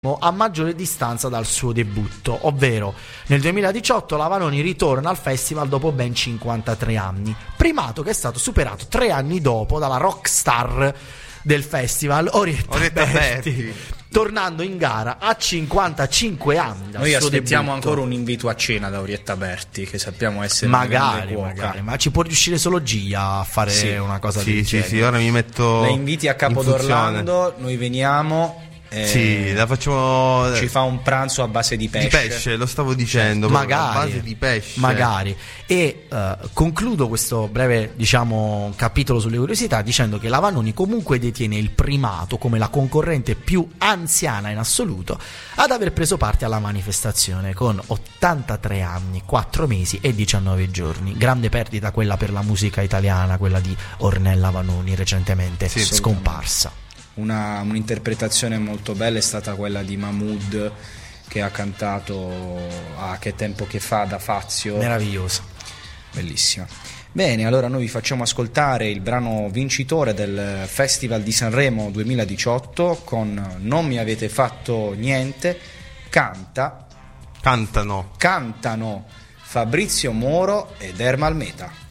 a maggiore distanza dal suo debutto, ovvero nel 2018 la Vanoni ritorna al festival dopo ben 53 anni, primato che è stato superato 3 anni dopo dalla rockstar del festival Orietta Berti, tornando in gara a 55 anni dal Noi suo aspettiamo debutto. Ancora un invito a cena da Orietta Berti, che sappiamo essere una grande cuoca. Ma ci può riuscire solo Gia a fare una cosa del genere? Sì, ora mi metto. La inviti a Capo d'Orlando, noi veniamo. Sì, la facciamo. Ci fa un pranzo a base di pesce. Di pesce, lo stavo dicendo. Magari, a base di pesce. magari. E concludo questo breve, capitolo sulle curiosità dicendo che la Vanoni comunque detiene il primato come la concorrente più anziana in assoluto ad aver preso parte alla manifestazione, con 83 anni, 4 mesi e 19 giorni. Grande perdita quella per la musica italiana, quella di Ornella Vanoni, recentemente scomparsa. Un'interpretazione molto bella è stata quella di Mahmood, che ha cantato Che tempo che fa da Fazio. Meravigliosa, bellissima. Bene, allora noi vi facciamo ascoltare il brano vincitore del Festival di Sanremo 2018 con Non mi avete fatto niente. Cantano Fabrizio Moro ed Ermal Meta.